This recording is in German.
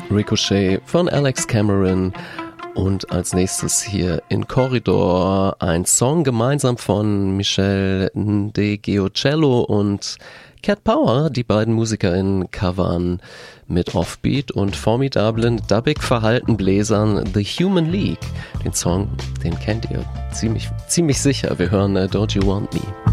Ricochet von Alex Cameron und als nächstes hier in Corridor ein Song gemeinsam von Michel Ndegeocello und Cat Power. Die beiden MusikerInnen covern mit Offbeat und formidablen dubbig verhalten Bläsern The Human League. Den Song, den kennt ihr ziemlich sicher. Wir hören Don't You Want Me.